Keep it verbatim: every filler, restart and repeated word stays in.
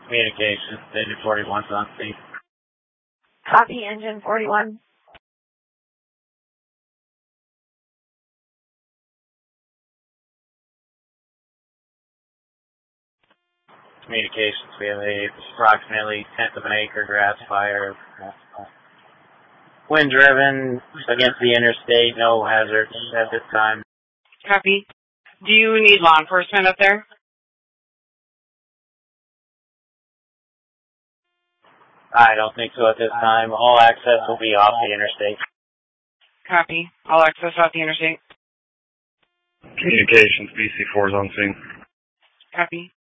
Communications, engine forty-one's on scene. Copy, engine forty-one. Communications, we have a approximately tenth of an acre grass fire. Wind driven against the interstate, no hazards at this time. Copy. Do you need law enforcement up there? I don't think so at this time. All access will be off the interstate. Copy. All access off the interstate. Communications, B C four is on scene. Copy.